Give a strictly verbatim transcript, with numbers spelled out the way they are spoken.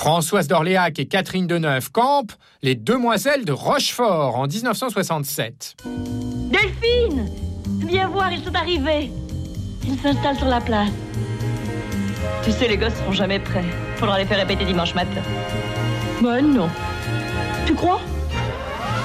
Françoise d'Orléac et Catherine Deneuve campent les Demoiselles de Rochefort en dix-neuf cent soixante-sept. Delphine, viens voir, ils sont arrivés. Ils s'installent sur la place. Tu sais, les gosses seront jamais prêts. Faudra les faire répéter dimanche matin. Ben non. Tu crois ?